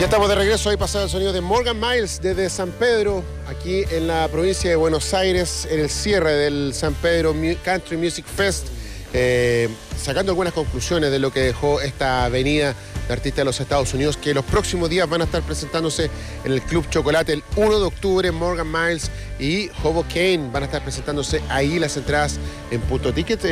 Ya estamos de regreso, ahí pasado el sonido de Morgan Miles desde San Pedro, aquí en la provincia de Buenos Aires, en el cierre del San Pedro Country Music Fest, sacando algunas conclusiones de lo que dejó esta avenida de artistas de los Estados Unidos, que los próximos días van a estar presentándose en el Club Chocolate el 1 de octubre. Morgan Miles y Hobo Kane van a estar presentándose ahí, las entradas en Punto Ticket,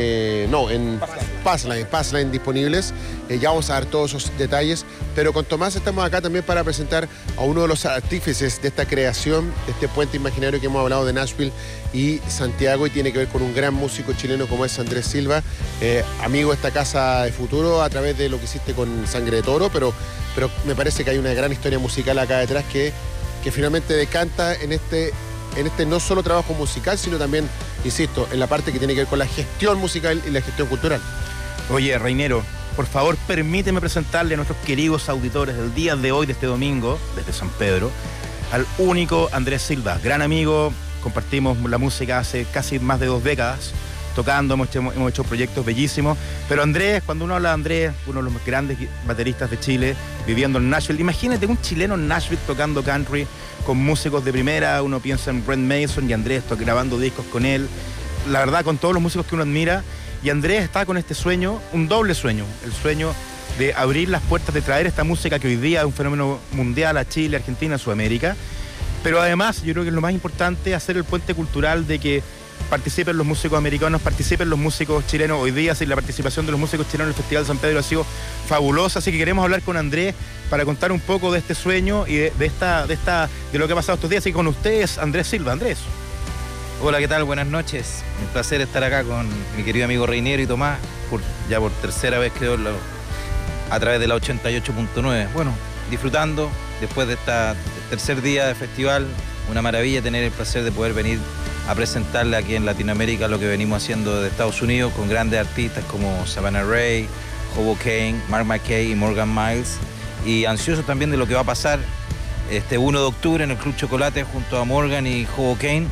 en Passline disponibles. Ya vamos a dar todos esos detalles, pero con Tomás estamos acá también para presentar a uno de los artífices de esta creación, de este puente imaginario que hemos hablado de Nashville y Santiago, y tiene que ver con un gran músico chileno como es Andrés Silva, amigo de esta casa de futuro a través de lo que hiciste con Sangre de Toro, pero me parece que hay una gran historia musical acá detrás que finalmente decanta en este no solo trabajo musical, sino también, insisto, en la parte que tiene que ver con la gestión musical y la gestión cultural. Oye, Reinero, por favor, permíteme presentarle a nuestros queridos auditores del día de hoy, de este domingo, desde San Pedro, al único Andrés Silva, gran amigo. Compartimos la música hace casi más de 2 décadas, tocando, hemos hecho proyectos bellísimos. Pero Andrés, cuando uno habla de Andrés, uno de los grandes bateristas de Chile, viviendo en Nashville. Imagínate un chileno en Nashville tocando country con músicos de primera. Uno piensa en Brent Mason y Andrés grabando discos con él. La verdad, con todos los músicos que uno admira. Y Andrés está con este sueño, un doble sueño. El sueño de abrir las puertas, de traer esta música que hoy día es un fenómeno mundial a Chile, Argentina, Sudamérica. Pero además, yo creo que es lo más importante, hacer el puente cultural de que participen los músicos americanos, participen los músicos chilenos. Hoy día, sí, la participación de los músicos chilenos en el Festival de San Pedro ha sido fabulosa, así que queremos hablar con Andrés para contar un poco de este sueño y de lo que ha pasado estos días. Así que con ustedes, Andrés Silva. Andrés. Hola, ¿qué tal? Buenas noches. Un placer estar acá con mi querido amigo Reinero y Tomás, ya por tercera vez, creo, a través de la 88.9. Bueno, disfrutando después de este tercer día de festival. Una maravilla tener el placer de poder venir a presentarle aquí en Latinoamérica lo que venimos haciendo de Estados Unidos con grandes artistas como Savannah Rey, Hobo Kane, Mark McKay y Morgan Miles. Y ansioso también de lo que va a pasar este 1 de octubre en el Club Chocolate junto a Morgan y Hobo Kane.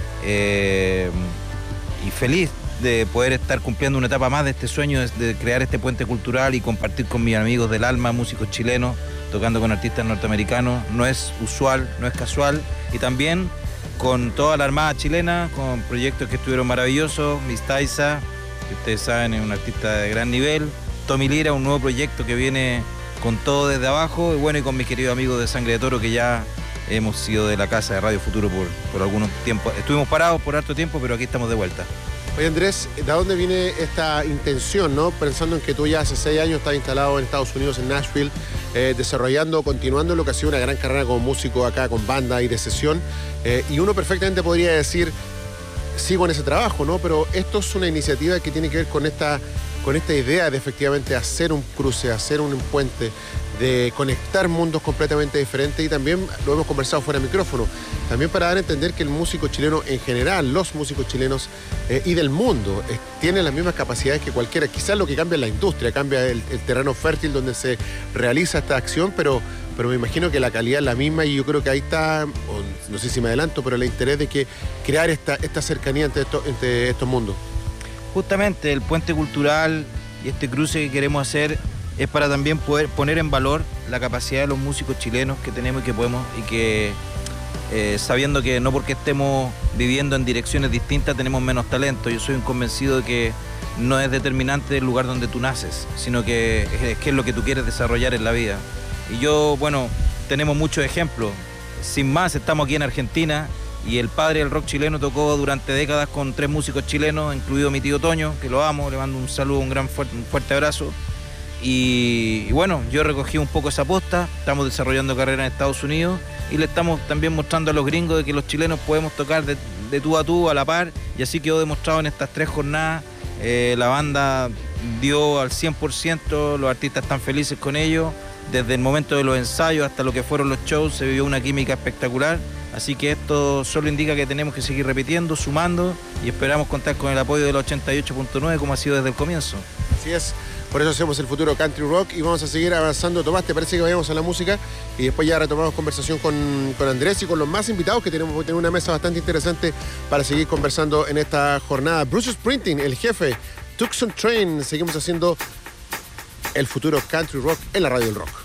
Y feliz de poder estar cumpliendo una etapa más de este sueño de crear este puente cultural y compartir con mis amigos del alma, músicos chilenos, tocando con artistas norteamericanos. No es usual, no es casual, y también con toda la armada chilena, con proyectos que estuvieron maravillosos. Miss Taisa, que ustedes saben es un artista de gran nivel. Tommy Lira, un nuevo proyecto que viene con todo desde abajo, y bueno, y con mis queridos amigos de Sangre de Toro, que ya hemos sido de la casa de Radio Futuro por algunos tiempos. Estuvimos parados por harto tiempo, pero aquí estamos de vuelta. Oye, Andrés, ¿de dónde viene esta intención, no? Pensando en que tú ya hace 6 años estás instalado en Estados Unidos, en Nashville, continuando lo que ha sido una gran carrera como músico acá, con banda y de sesión, y uno perfectamente podría decir, sigo en ese trabajo, ¿no? Pero esto es una iniciativa que tiene que ver con esta idea de efectivamente hacer un cruce, hacer un puente, de conectar mundos completamente diferentes, y también lo hemos conversado fuera de micrófono, también para dar a entender que el músico chileno en general, los músicos chilenos y del mundo, tienen las mismas capacidades que cualquiera. Quizás lo que cambia es la industria, cambia el terreno fértil donde se realiza esta acción, pero me imagino que la calidad es la misma, y yo creo que ahí está, no sé si me adelanto, pero el interés de que crear esta cercanía entre estos mundos. Justamente el puente cultural y este cruce que queremos hacer es para también poder poner en valor la capacidad de los músicos chilenos que tenemos y que podemos, y que sabiendo que no porque estemos viviendo en direcciones distintas tenemos menos talento. Yo soy un convencido de que no es determinante el lugar donde tú naces, sino que es lo que tú quieres desarrollar en la vida. Y yo, bueno, tenemos muchos ejemplos. Sin más, estamos aquí en Argentina, y el padre del rock chileno tocó durante décadas con 3 músicos chilenos, incluido mi tío Toño, que lo amo, le mando un saludo, un fuerte abrazo. Y bueno, yo recogí un poco esa posta. Estamos desarrollando carrera en Estados Unidos y le estamos también mostrando a los gringos de que los chilenos podemos tocar de tú a tú, a la par, y así quedó demostrado en estas 3 jornadas. La banda dio al 100%, los artistas están felices con ello. Desde el momento de los ensayos hasta lo que fueron los shows se vivió una química espectacular. Así que esto solo indica que tenemos que seguir repitiendo, sumando, y esperamos contar con el apoyo de la 88.9 como ha sido desde el comienzo. Así es, por eso hacemos el futuro Country Rock y vamos a seguir avanzando. Tomás, ¿te parece que vayamos a la música? Y después ya retomamos conversación con Andrés y con los más invitados, que tenemos una mesa bastante interesante para seguir conversando en esta jornada. Bruce Springsteen, el jefe, Tucson Train. Seguimos haciendo el futuro Country Rock en la Radio del Rock.